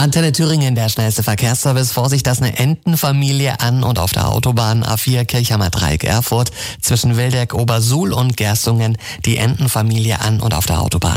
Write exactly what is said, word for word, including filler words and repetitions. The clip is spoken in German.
Antenne Thüringen, der schnellste Verkehrsservice. Vorsicht, dass eine Entenfamilie an und auf der Autobahn A vier Kirchheimer Dreieck Erfurt zwischen Wildeck, Obersuhl und Gerstungen die Entenfamilie an und auf der Autobahn.